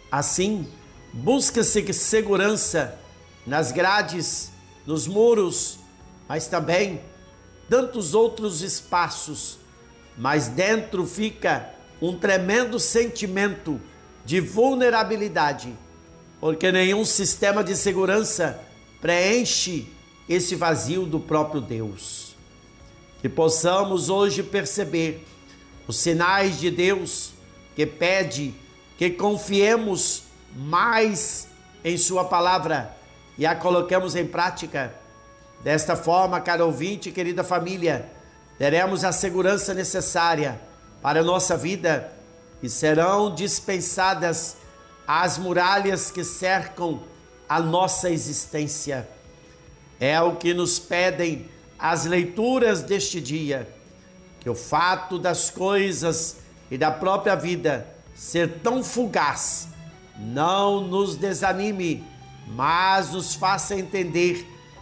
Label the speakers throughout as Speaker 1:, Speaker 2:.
Speaker 1: Assim, busca-se segurança nas grades, nos muros, mas também tantos outros espaços. Mas dentro fica um tremendo sentimento de vulnerabilidade, porque nenhum sistema de segurança preenche esse vazio do próprio Deus. Que possamos hoje perceber os sinais de Deus que pede que confiemos mais em sua palavra e a coloquemos em prática. Desta forma, caro ouvinte, querida família, teremos a segurança necessária para a nossa vida e serão dispensadas as muralhas que cercam a nossa existência. É o que nos pedem as leituras deste dia, que o fato das coisas e da própria vida ser tão fugaz não nos desanime, mas nos faça entender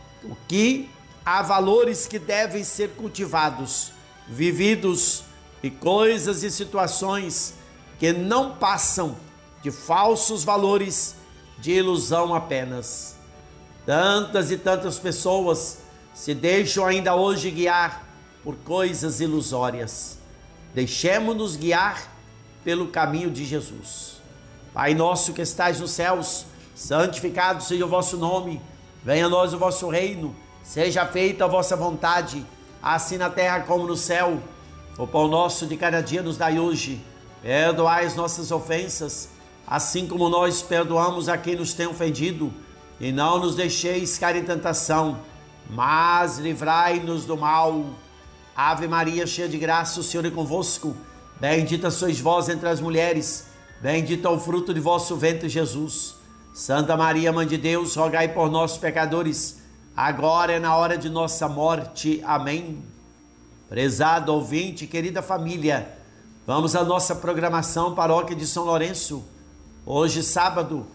Speaker 1: que há valores que devem ser cultivados, vividos, e coisas e situações que não passam de falsos valores, de ilusão apenas. Tantas e tantas pessoas se deixam ainda hoje guiar por coisas ilusórias. Deixemo-nos guiar pelo caminho de Jesus. Pai nosso que estais nos céus, santificado seja o vosso nome, venha a nós o vosso reino, seja feita a vossa vontade, assim na terra como no céu. O pão nosso de cada dia nos dai hoje, perdoai as nossas ofensas, assim como nós perdoamos a quem nos tem ofendido, e não nos deixeis cair em tentação, mas livrai-nos do mal. Ave Maria, cheia de graça, o Senhor é convosco, bendita sois vós entre as mulheres, bendito é o fruto de vosso ventre, Jesus. Santa Maria, Mãe de Deus, rogai por nós, pecadores, agora é na hora de nossa morte. Amém. Prezado ouvinte, querida família, vamos à nossa programação Paróquia de São Lourenço. Hoje, sábado,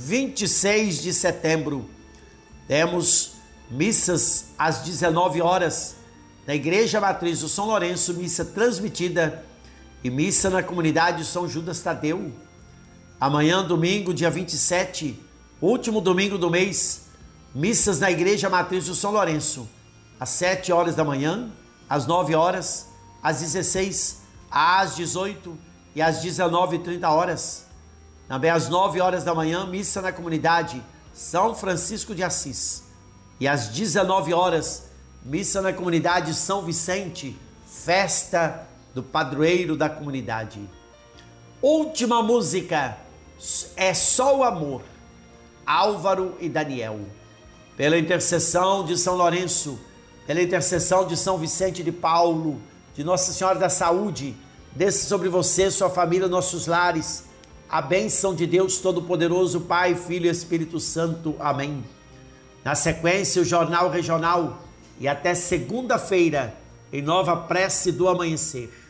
Speaker 1: 26 de setembro, temos missas às 19 horas na Igreja Matriz do São Lourenço, missa transmitida, e missa na comunidade São Judas Tadeu. Amanhã, domingo, dia 27, último domingo do mês, missas na Igreja Matriz do São Lourenço, às 7 horas da manhã, às 9 horas, às 16, às 18 e às 19h30. Também às 9 horas da manhã, missa na comunidade São Francisco de Assis. E às 19 horas, missa na comunidade São Vicente, festa do padroeiro da comunidade. Última música, É Só o Amor, Álvaro e Daniel. Pela intercessão de São Lourenço, pela intercessão de São Vicente de Paulo, de Nossa Senhora da Saúde, desça sobre você, sua família, nossos lares, a bênção de Deus Todo-Poderoso, Pai, Filho e Espírito Santo. Amém. Na sequência, o Jornal Regional, e até segunda-feira, em nova prece do amanhecer.